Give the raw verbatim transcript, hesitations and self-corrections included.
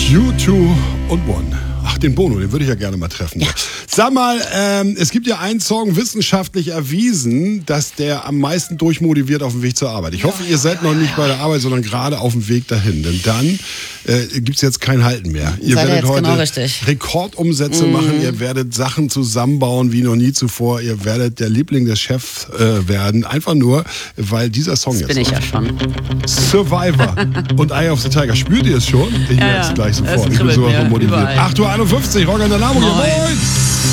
U zwei und One. Ach, den Bono, den würde ich ja gerne mal treffen. Ja. Sag mal, ähm, es gibt ja einen Song wissenschaftlich erwiesen, dass der am meisten durchmotiviert auf dem Weg zur Arbeit. Ich hoffe, ihr seid noch nicht bei der Arbeit, sondern gerade auf dem Weg dahin. Denn dann äh, gibt es jetzt kein Halten mehr. Ihr Seid werdet heute genau Rekordumsätze mm. machen, ihr werdet Sachen zusammenbauen wie noch nie zuvor. Ihr werdet der Liebling des Chefs äh, werden. Einfach nur, weil dieser Song das jetzt bin ich ja schon. Survivor und Eye of the Tiger. Spürt ihr es schon? Ich ja, merke es ja. gleich Es sofort. Ich bin sowas von motiviert. überall. acht Uhr einundfünfzig, Rock an der Namo. Moin!